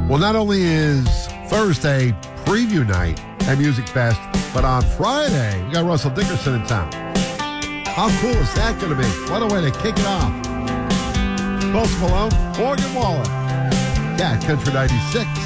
Well, not only is Thursday preview night at Music Fest, but on Friday, we got Russell Dickerson in town. How cool is that going to be? What a way to kick it off. Post Malone, Morgan Wallen. Yeah, Country 96.